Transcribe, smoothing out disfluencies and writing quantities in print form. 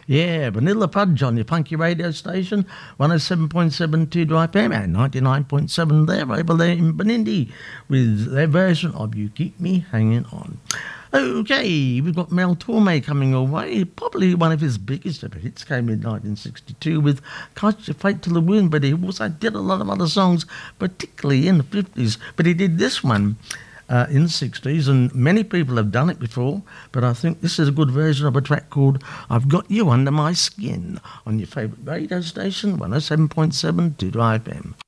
Yeah, Vanilla Fudge on your funky radio station, 107.7 2 FM and 99.7 there over there in Benindi with their version of You Keep Me Hanging On. Okay, we've got Mel Torme coming away. Probably one of his biggest ever hits came in 1962 with Cast Your Fate to the Wind, but he also did a lot of other songs, particularly in the 50s. But he did this one in the 60s, and many people have done it before, but I think this is a good version of a track called I've Got You Under My Skin on your favourite radio station, 107.7 2 FM.